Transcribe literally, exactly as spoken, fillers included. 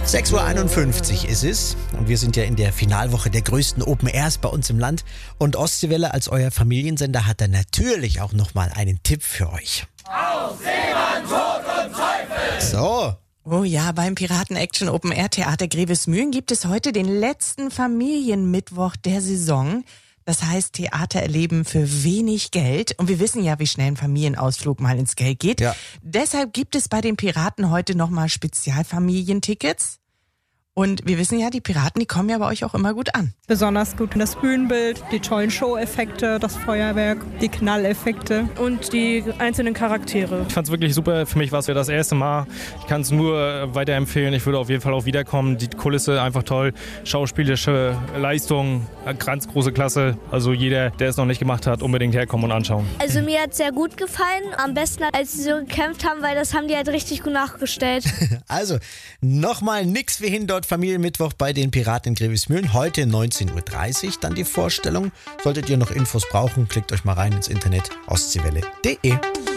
sechs Uhr einundfünfzig ist es und wir sind ja in der Finalwoche der größten Open Airs bei uns im Land. Und Ostseewelle als euer Familiensender hat dann natürlich auch nochmal einen Tipp für euch. Auf Seemann, Tod und Teufel! So. Oh ja, beim Piraten-Action Open Air Theater Grevesmühlen gibt es heute den letzten Familienmittwoch der Saison. Das heißt, Theater erleben für wenig Geld. Und wir wissen ja, wie schnell ein Familienausflug mal ins Geld geht. Ja. Deshalb gibt es bei den Piraten heute nochmal Spezialfamilientickets. Und wir wissen ja, die Piraten, die kommen ja bei euch auch immer gut an. Besonders gut das Bühnenbild, die tollen Show-Effekte, das Feuerwerk, die Knalleffekte und die einzelnen Charaktere. Ich fand es wirklich super. Für mich war es ja das erste Mal. Ich kann es nur weiterempfehlen. Ich würde auf jeden Fall auch wiederkommen. Die Kulisse einfach toll. Schauspielerische Leistung, ganz große Klasse. Also jeder, der es noch nicht gemacht hat, unbedingt herkommen und anschauen. Also mir hat es sehr gut gefallen. Am besten, als sie so gekämpft haben, weil das haben die halt richtig gut nachgestellt. Also, nochmal nix wie hin dort Familienmittwoch bei den Piraten in Grevesmühlen. Heute neunzehn Uhr dreißig dann die Vorstellung. Solltet ihr noch Infos brauchen, klickt euch mal rein ins Internet ostseewelle punkt de.